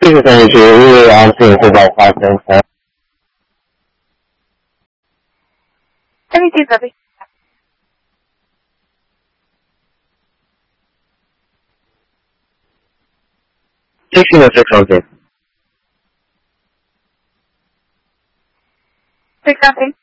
这个感觉因为案件汇报发生才。 Everything's okay. Taking a 6 something. 6 something.